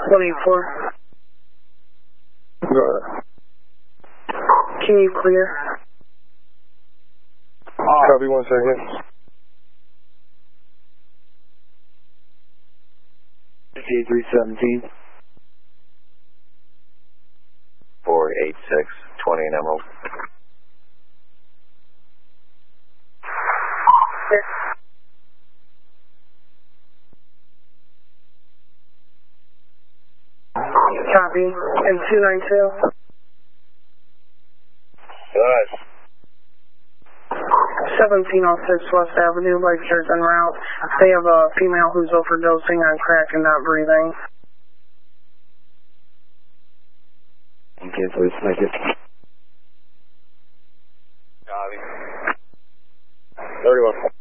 184. Go ahead. Can you clear? Copy, 1 second. G317. 486, 20 and Emerald. Copy. And 292? Good. 1706 West Avenue, Lakeshores en route. They have a female who's overdosing on crack and not breathing. Okay, please, thank you. Copy. 31.